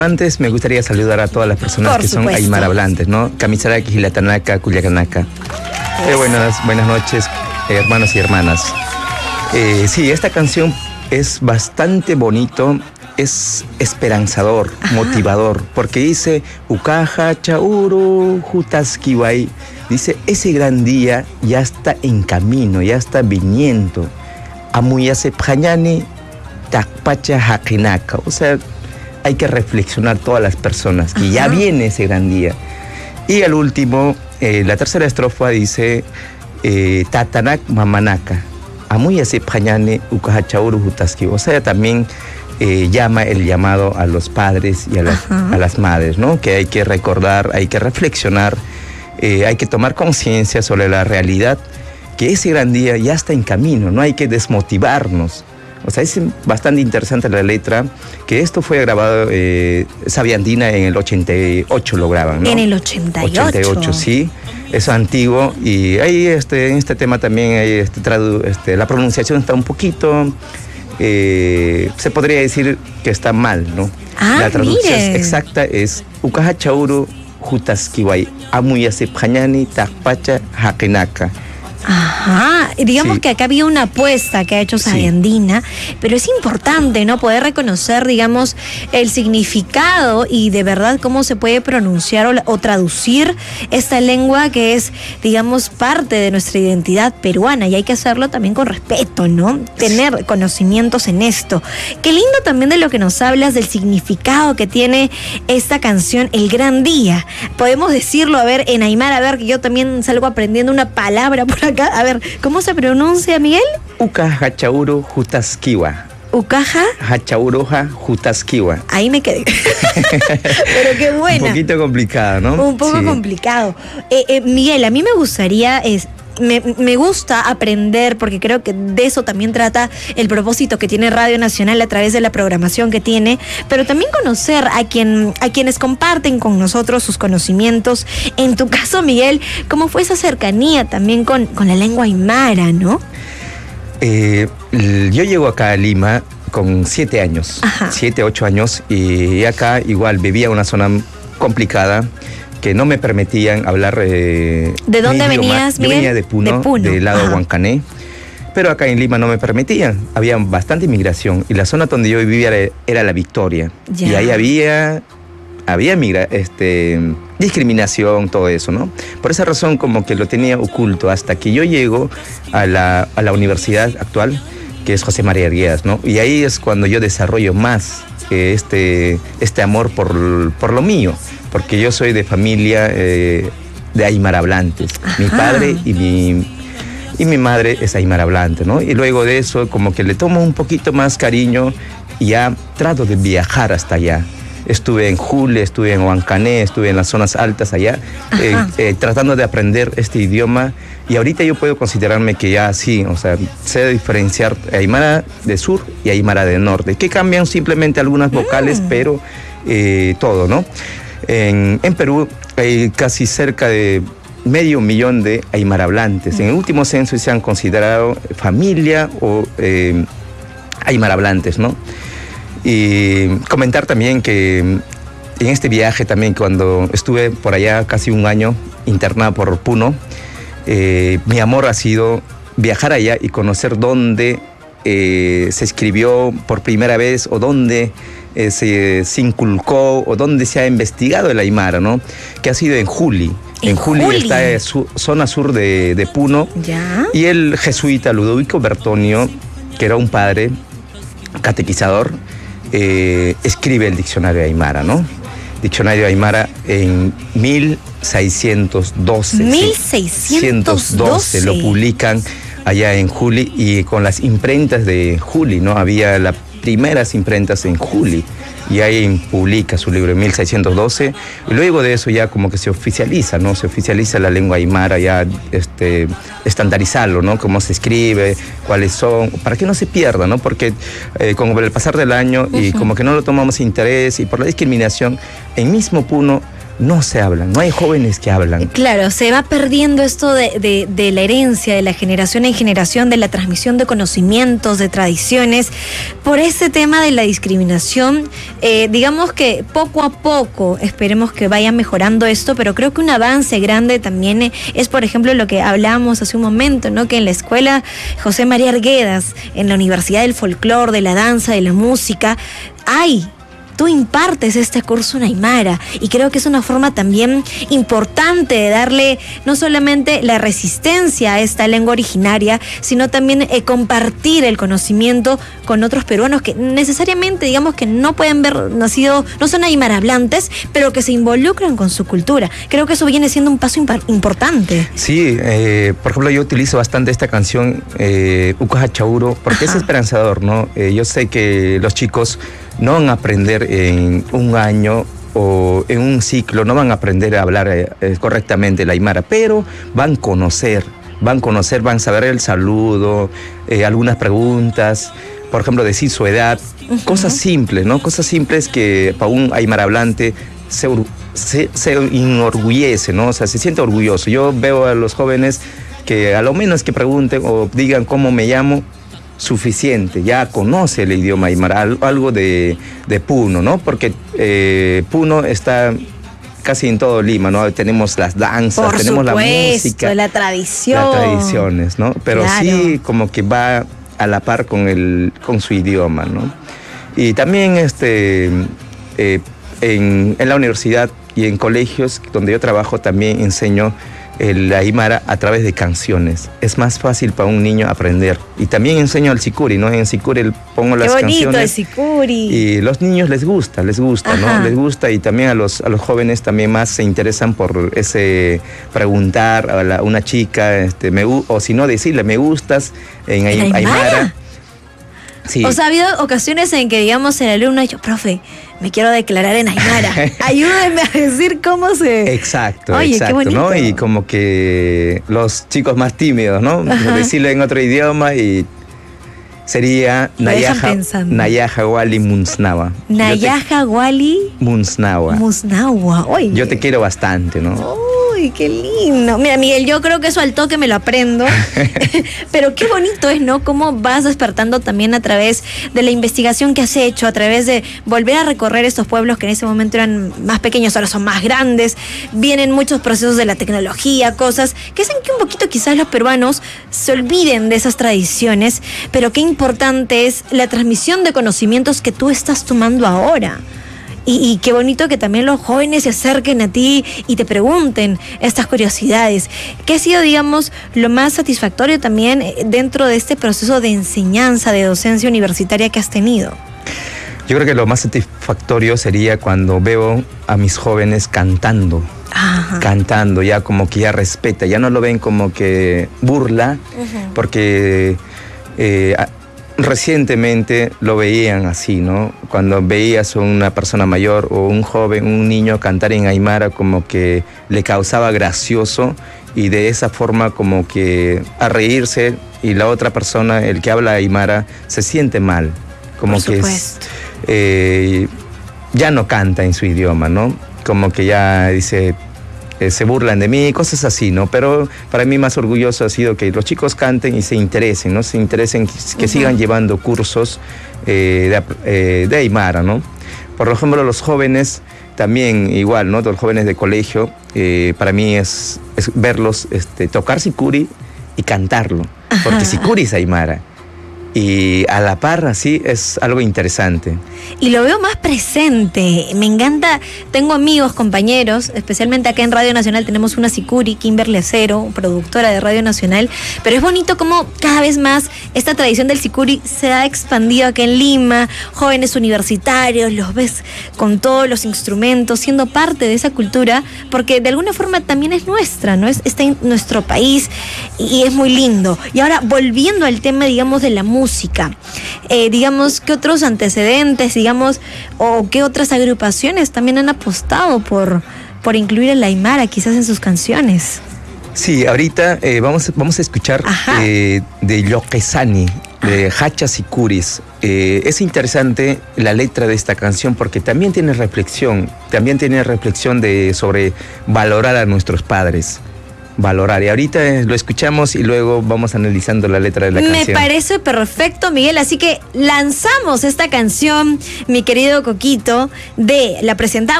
Antes me gustaría saludar a todas las personas que son aymara hablantes, ¿no? Kamisaraki, Hilatanaka, Culiacanaka. Buenas noches, hermanos y hermanas. Sí, esta canción es bastante bonito, es esperanzador, motivador, porque dice Ukaja Chauru Jutaskiwai. Dice, ese gran día ya está en camino, ya está viniendo. Amuyase Pjañani Takpacha Hakinaka. O sea, hay que reflexionar todas las personas que ya viene ese gran día. Y al último, la tercera estrofa dice Tatanak Mamanaka. Amuyase Pjañani Ukahachauru Jutaski. O sea, también llama el llamado a los padres y a las madres, ¿no? Que hay que recordar, hay que reflexionar, hay que tomar conciencia sobre la realidad, que ese gran día ya está en camino, no hay que desmotivarnos. O sea, es bastante interesante la letra, que esto fue grabado, Sabia Andina en el 88 lo graban, ¿no? En el 88. 88, sí, es antiguo, y ahí en este tema también hay la pronunciación está un poquito, se podría decir que está mal, ¿no? La traducción exacta es Ukaha Chauru Jutaskiwai, Amuyase Pjañani Takpacha Hakinaka. Digamos que acá había una apuesta que ha hecho Sabia Andina, pero es importante, ¿no? Poder reconocer, digamos, el significado y de verdad cómo se puede pronunciar o traducir esta lengua que es, digamos, parte de nuestra identidad peruana, y hay que hacerlo también con respeto, ¿no? Tener conocimientos en esto. Qué lindo también de lo que nos hablas del significado que tiene esta canción, El Gran Día. Podemos decirlo, a ver, en aymara, a ver, que yo también salgo aprendiendo una palabra por acá. A ver, ¿cómo se pronuncia, Miguel? Ukaha Chauru Jutaskiwa. Ukaha Hachauroja Jutaskiwa. Ahí me quedé. Pero qué buena. Un poquito complicado, ¿no? Un poco complicado. Miguel, a mí me gustaría... Me gusta aprender, porque creo que de eso también trata el propósito que tiene Radio Nacional a través de la programación que tiene, pero también conocer a quienes comparten con nosotros sus conocimientos. En tu caso, Miguel, ¿cómo fue esa cercanía también con la lengua aymara, no? Yo llego acá a Lima con 7 años, 7, 8 años, y acá igual vivía en una zona complicada, que no me permitían hablar. ¿De dónde venías, Miguel? Yo venía de Puno, del lado de Huancané, pero acá en Lima no me permitían. Había bastante inmigración, y la zona donde yo vivía era La Victoria. Y ahí había discriminación, todo eso, ¿no? Por esa razón como que lo tenía oculto hasta que yo llego a la universidad actual, que es José María Arguedas, ¿no? Y ahí es cuando yo desarrollo más este amor por lo mío, porque yo soy de familia de aymara hablantes. Mi padre y mi madre es aymara hablante, ¿no? Y luego de eso como que le tomo un poquito más cariño y ya trato de viajar hasta allá. Estuve en Jule, estuve en Huancané, estuve en las zonas altas allá, tratando de aprender este idioma, y ahorita yo puedo considerarme que ya sí, o sea, sé diferenciar aymara de sur y aymara de norte, que cambian simplemente algunas vocales, pero todo, ¿no? En Perú hay casi cerca de 500,000 de aymara hablantes. En el último censo se han considerado familia o aymara hablantes, ¿no? Y comentar también que en este viaje también, cuando estuve por allá casi un año internado por Puno, mi amor ha sido viajar allá y conocer dónde se escribió por primera vez, o dónde se inculcó, o dónde se ha investigado el aymara, ¿no? Que ha sido en Juli. En Juli está zona sur de Puno. Y el jesuita Ludovico Bertonio, que era un padre catequizador, escribe el diccionario aymara, ¿no? Diccionario aymara en 1612. 1612 lo publican allá en Juli, y con las imprentas de Juli, ¿no? Había las primeras imprentas en Juli, y ahí publica su libro en 1612, y luego de eso ya como que se oficializa, ¿no? Se oficializa la lengua aymara, ya estandarizarlo, ¿no? Cómo se escribe, cuáles son, para que no se pierda, ¿no? Porque con el pasar del año y como que no lo tomamos interés, y por la discriminación, en mismo Puno no se hablan, no hay jóvenes que hablan. Claro, se va perdiendo esto de la herencia, de la generación en generación, de la transmisión de conocimientos, de tradiciones, por ese tema de la discriminación. Digamos que poco a poco esperemos que vaya mejorando esto, pero creo que un avance grande también es, por ejemplo, lo que hablábamos hace un momento, ¿no? Que en la escuela José María Arguedas, en la Universidad del Folclor, de la Danza, de la Música, tú impartes este curso en aymara, y creo que es una forma también importante de darle no solamente la resistencia a esta lengua originaria, sino también compartir el conocimiento con otros peruanos que necesariamente, digamos, que no pueden ver nacido, no son aymara hablantes, pero que se involucran con su cultura. Creo que eso viene siendo un paso importante. Sí, por ejemplo, yo utilizo bastante esta canción, Ucaja Chauro, porque es esperanzador, ¿no? Yo sé que los chicos no van a aprender en un año o en un ciclo, no van a aprender a hablar correctamente el aymara, pero van a conocer, van a saber el saludo, algunas preguntas, por ejemplo, decir su edad, cosas simples, ¿no? Cosas simples que para un aymara hablante se enorgullece, ¿no? O sea, se siente orgulloso. Yo veo a los jóvenes que a lo menos que pregunten o digan cómo me llamo, suficiente, ya conoce el idioma aymara, algo de Puno, ¿no? Porque Puno está casi en todo Lima, ¿no? Tenemos las danzas, tenemos la música, la tradición, las tradiciones, ¿no? Pero claro, sí como que va a la par con su idioma, ¿no? Y también en la universidad y en colegios donde yo trabajo también enseño el aymara a través de canciones. Es más fácil para un niño aprender. Y también enseño el sicuri, ¿no? En sicuri pongo las canciones. Qué bonito el sicuri. Y los niños les gusta, ¿no? Les gusta, y también a los jóvenes también más se interesan por ese preguntar a una chica, o si no, decirle, me gustas en aymara. Sí. O sea, ha habido ocasiones en que, digamos, el alumno ha dicho, profe, me quiero declarar en aymara, ayúdenme a decir cómo se... Exacto, qué bonito, ¿no? Y como que los chicos más tímidos, ¿no? Decirle en otro idioma y sería Nayaja Wali Munsnawa. Nayaja Wali Munsnawa. Oye. Yo te quiero bastante, ¿no? Uy, qué lindo. Mira, Miguel, yo creo que eso al toque me lo aprendo. Pero qué bonito es, ¿no? Cómo vas despertando también a través de la investigación que has hecho, a través de volver a recorrer estos pueblos que en ese momento eran más pequeños, ahora son más grandes. Vienen muchos procesos de la tecnología, cosas que hacen que un poquito quizás los peruanos se olviden de esas tradiciones. Pero qué importante es la transmisión de conocimientos que tú estás tomando ahora. Y qué bonito que también los jóvenes se acerquen a ti y te pregunten estas curiosidades. ¿Qué ha sido, digamos, lo más satisfactorio también dentro de este proceso de enseñanza, de docencia universitaria que has tenido? Yo creo que lo más satisfactorio sería cuando veo a mis jóvenes cantando. Cantando, ya como que ya respeta, ya no lo ven como que burla, porque... recientemente lo veían así, ¿no? Cuando veías a una persona mayor o un joven, un niño cantar en aymara, como que le causaba gracioso, y de esa forma como que a reírse, y la otra persona, el que habla aymara, se siente mal, como que ya no canta en su idioma, ¿no? Como que ya dice... se burlan de mí, cosas así, ¿no? Pero para mí más orgulloso ha sido que los chicos canten y se interesen, ¿no? Se interesen, que sigan llevando cursos de aymara, ¿no? Por ejemplo, los jóvenes también igual, ¿no? Los jóvenes de colegio, para mí es verlos tocar sicuri y cantarlo, porque sicuri es aymara. Y a la par, así, es algo interesante. Y lo veo más presente. Me encanta. Tengo amigos, compañeros, especialmente acá en Radio Nacional tenemos una sicuri, Kimberly Acero, productora de Radio Nacional. Pero es bonito cómo cada vez más esta tradición del sicuri se ha expandido acá en Lima. Jóvenes universitarios, los ves con todos los instrumentos, siendo parte de esa cultura, porque de alguna forma también es nuestra, ¿no? Está en nuestro país y es muy lindo. Y ahora, volviendo al tema, digamos, de la música, digamos, ¿qué otros antecedentes, digamos, o qué otras agrupaciones también han apostado por incluir el aymara quizás en sus canciones? Sí, ahorita vamos a escuchar de Yoquesani, de Hachas y Curis. Es interesante la letra de esta canción porque también tiene reflexión sobre valorar a nuestros padres. Valorar. Y ahorita lo escuchamos y luego vamos analizando la letra de la canción. Me parece perfecto, Miguel. Así que lanzamos esta canción, mi querido Coquito, la presentamos.